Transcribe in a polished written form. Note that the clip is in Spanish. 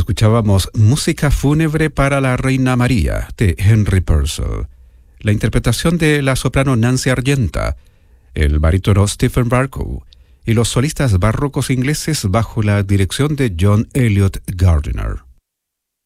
Escuchábamos Música fúnebre para la Reina María, de Henry Purcell. La interpretación de la soprano Nancy Argenta, el barítono Stephen Barkow y los solistas barrocos ingleses bajo la dirección de John Eliot Gardiner.